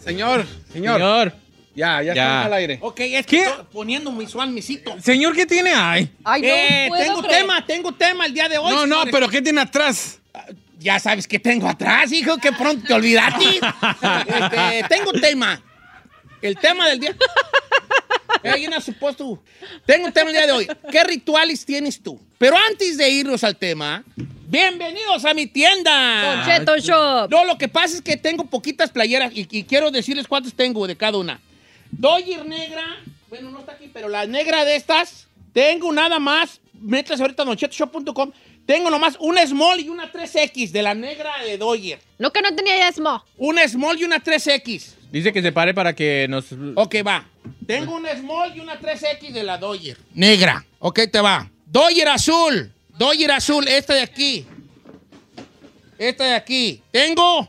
Señor. Ya está al aire. Ok, es ¿Qué? que estoy poniendo visual, misito. Señor, ¿qué tiene ahí? Ay, no puedo creer. Tengo tema el día de hoy. No, señores. pero ¿qué tiene atrás? Ya sabes que tengo atrás, hijo, que pronto te olvidaste. Tengo tema. El tema del día. Tengo un tema el día de hoy. ¿Qué rituales tienes tú? Pero antes de irnos al tema, bienvenidos a mi tienda. Don Cheto Shop. No, lo que pasa es que tengo poquitas playeras y quiero decirles cuántas tengo de cada una. Dodger negra, bueno, no está aquí, pero la negra de estas, tengo nada más, métase ahorita a donchetoshow.com, tengo nomás una small y una 3X de la negra de Dodger. No, que no tenía ya small. Una small y una 3X. Dice que se pare para que nos... Ok, va. Tengo una small y una 3X de la Dodger. Negra. Ok, te va. Dodger azul. Dodger azul, esta de aquí. Esta de aquí. Tengo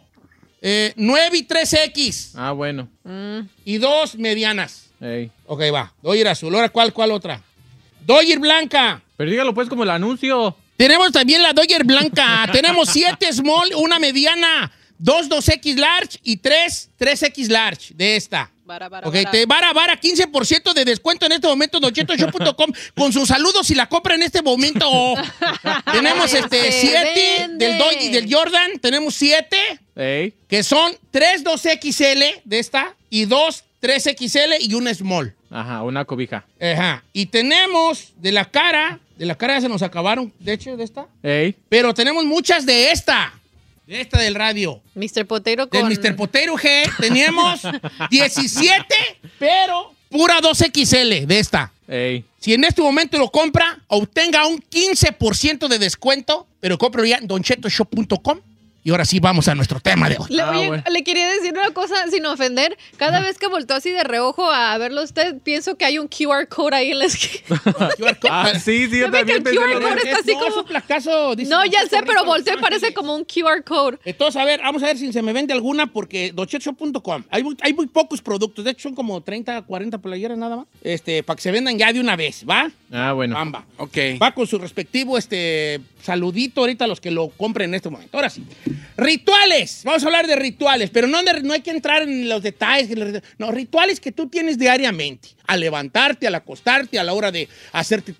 9 y 3X. Ah, bueno. Y 2 medianas. Ey. Ok, va. Dodger azul. Ahora, ¿cuál otra? Dodger blanca. Pero dígalo pues como el anuncio. Tenemos también la Dodger blanca. Tenemos 7 small, una mediana, 2 2X large y 3 3X large de esta. Ok, te vara 15% de descuento en este momento en donchetoshow.com con sus saludos si la compra en este momento. Tenemos 7 del Jordan, tenemos 7 Ey. que son 3 2XL de esta y 2 3XL y una small. Ajá, una cobija. Ajá. Y tenemos de la cara ya se nos acabaron, de hecho, de esta. Ey. Pero tenemos muchas de esta del radio. Mr. Potato Del con... Mr. Potato G. Teníamos 17, pero pura 2XL de esta. Ey. Si en este momento lo compra, obtenga un 15% de descuento, pero compro ya en donchetoshow.com. Y ahora sí vamos a nuestro tema de hoy. Oye, bueno. le quería decir una cosa sin ofender. Cada vez que volteo así de reojo a verlo a usted, pienso que hay un QR code ahí en la esquina. Sí, yo Yo ve que también el pensé QR lo code mismo. está así No, como... es un placazo. Dice No, ya Don sé, Cheto pero Rico volteo y Los parece Ángeles. como un QR code. Entonces, a ver, vamos a ver si se me vende alguna porque donchetoshow.com. Hay muy pocos productos. De hecho, son como 30, 40 playeras nada más. Para que se vendan ya de una vez, ¿va? Ah, bueno. Bamba. Ok. Va con su respectivo saludito ahorita a los que lo compren en este momento. Ahora sí. Rituales. Vamos a hablar de rituales, pero no hay que entrar en los detalles. No, rituales que tú tienes diariamente. Al levantarte, al acostarte, a la hora de hacerte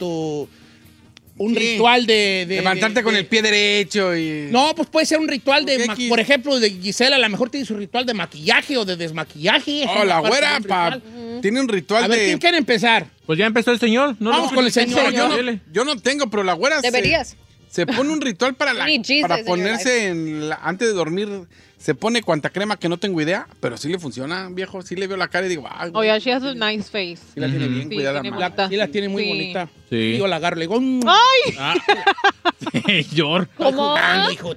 un ritual de Levantarte con el pie derecho y... No, pues puede ser un ritual de, ¿Qué por ejemplo, de Gisela, a lo mejor tiene su ritual de maquillaje o de desmaquillaje. Oh, la Aparte güera, de un ritual. tiene un ritual A ver, de... ¿quién quiere empezar? Pues ya empezó el señor. ¿No? Vamos con el señor. Yo no tengo, pero la güera Deberías. se pone un ritual para Need Jesus para in your ponerse antes de dormir. Se pone cuanta crema que no tengo idea, pero sí le funciona, viejo. Sí le veo la cara y digo, ay, Oh, yeah, she has a nice face. sí la tiene bien Sí, cuidada. tiene man. bonita. Sí, la tiene muy Sí. bonita. Sí. Yo la agarro, le digo, ¡Ay! Señor. estoy jugando, hijo.